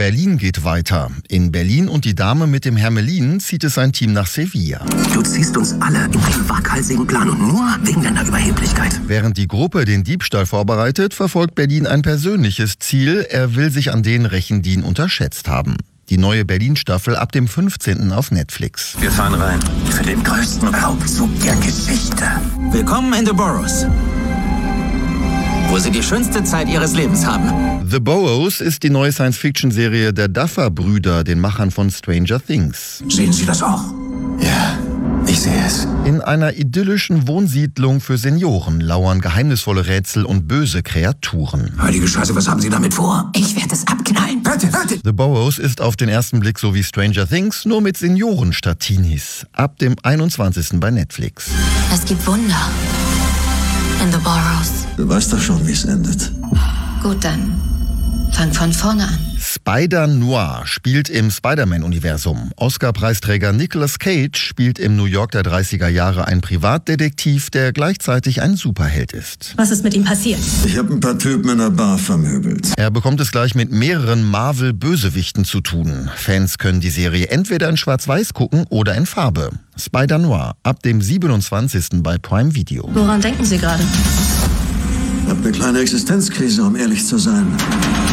Berlin geht weiter. In Berlin und die Dame mit dem Hermelin zieht es sein Team nach Sevilla. Du ziehst uns alle in einen waghalsigen Plan und nur wegen deiner Überheblichkeit. Während die Gruppe den Diebstahl vorbereitet, verfolgt Berlin ein persönliches Ziel. Er will sich an denen rächen, die ihn unterschätzt haben. Die neue Berlin-Staffel ab dem 15. auf Netflix. Wir fahren rein. Für den größten Raubzug der Geschichte. Willkommen in The Boroughs, wo Sie die schönste Zeit Ihres Lebens haben. The Boroughs ist die neue Science-Fiction-Serie der Duffer-Brüder, den Machern von Stranger Things. Sehen Sie das auch? Ja, ich sehe es. In einer idyllischen Wohnsiedlung für Senioren lauern geheimnisvolle Rätsel und böse Kreaturen. Heilige Scheiße, was haben Sie damit vor? Ich werde es abknallen. Warte! The Boroughs ist auf den ersten Blick so wie Stranger Things, nur mit Senioren statt Teenies. Ab dem 21. bei Netflix. Es gibt Wunder in The Boroughs. Du weißt doch schon, wie es endet. Gut, dann fang von vorne an. Spider-Noir spielt im Spider-Man-Universum. Oscar-Preisträger Nicolas Cage spielt im New York der 30er Jahre einen Privatdetektiv, der gleichzeitig ein Superheld ist. Was ist mit ihm passiert? Ich habe ein paar Typen in der Bar vermöbelt. Er bekommt es gleich mit mehreren Marvel-Bösewichten zu tun. Fans können die Serie entweder in Schwarz-Weiß gucken oder in Farbe. Spider-Noir ab dem 27. bei Prime Video. Woran denken Sie gerade? Ich habe eine kleine Existenzkrise, um ehrlich zu sein.